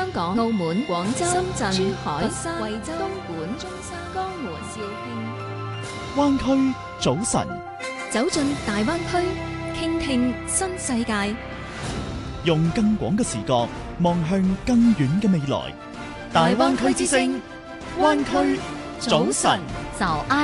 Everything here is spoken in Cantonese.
港、澳門、廣州、深圳、珠海、 佛山、 惠州、東莞、中山、江門、肇慶。 灣區早晨， 走進大灣區，傾聽新世界， 用更廣嘅視角望向更遠嘅未來。大灣區之聲，灣區早晨。 早安。